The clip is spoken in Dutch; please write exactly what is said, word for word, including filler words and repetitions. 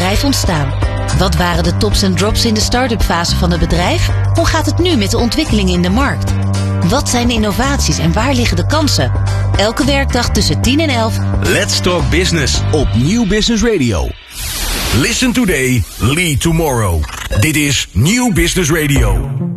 bedrijf ontstaan? Wat waren de tops en drops in de start-up fase van het bedrijf? Hoe gaat het nu met de ontwikkelingen in de markt? Wat zijn de innovaties en waar liggen de kansen? Elke werkdag tussen tien en elf. Let's Talk Business op Nieuw Business Radio. Listen today, lead tomorrow. Dit is Nieuw Business Radio.